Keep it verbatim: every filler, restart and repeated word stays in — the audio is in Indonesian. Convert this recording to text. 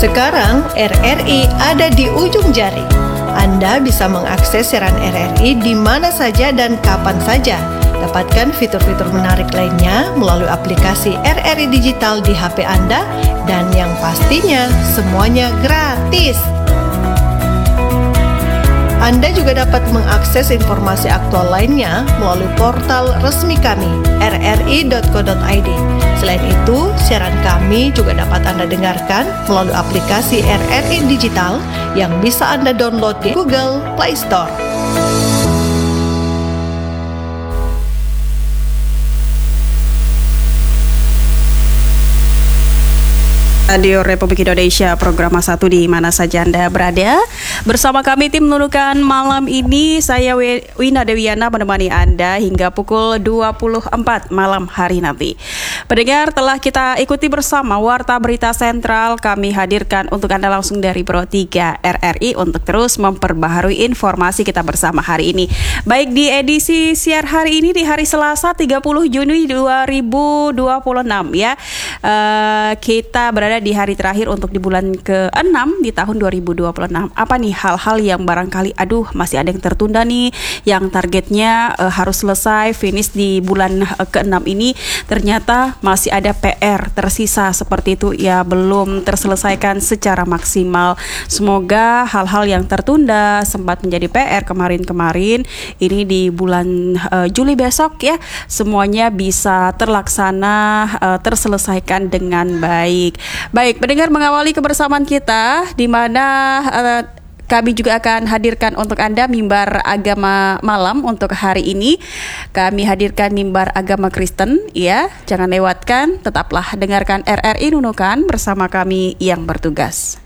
Sekarang R R I ada di ujung jari. Anda bisa mengakses siaran R R I di mana saja dan kapan saja. Dapatkan fitur-fitur menarik lainnya melalui aplikasi R R I Digital di H P Anda, dan yang pastinya semuanya gratis. Anda juga dapat mengakses informasi aktual lainnya melalui portal resmi kami, r r i dot co dot i d. Selain itu, siaran kami juga dapat Anda dengarkan melalui aplikasi R R I Digital yang bisa Anda download di Google Play Store. Radio Republik Indonesia, program satu di mana saja Anda berada. Bersama kami tim Nunukan malam ini, saya Wina Dewiana menemani Anda hingga pukul dua puluh empat malam hari nanti. Pendengar, telah kita ikuti bersama Warta Berita Sentral kami hadirkan untuk Anda langsung dari Pro tiga R R I untuk terus memperbaharui informasi kita bersama hari ini. Baik di edisi siar hari ini di hari Selasa tiga puluh Juni dua ribu dua puluh enam ya. Uh, kita berada di hari terakhir untuk di bulan keenam di tahun dua ribu dua puluh enam. Apa nih hal-hal yang barangkali aduh masih ada yang tertunda nih, yang targetnya uh, harus selesai finish di bulan uh, keenam ini, ternyata masih ada P R tersisa seperti itu ya, belum terselesaikan secara maksimal. Semoga hal-hal yang tertunda sempat menjadi P R kemarin-kemarin ini di bulan uh, Juli besok ya, semuanya bisa terlaksana, uh, terselesaikan dengan baik. Baik, pendengar, mengawali kebersamaan kita di mana uh, kami juga akan hadirkan untuk Anda mimbar agama malam untuk hari ini. Kami hadirkan mimbar agama Kristen ya. Jangan lewatkan, tetaplah dengarkan R R I Nunukan bersama kami yang bertugas.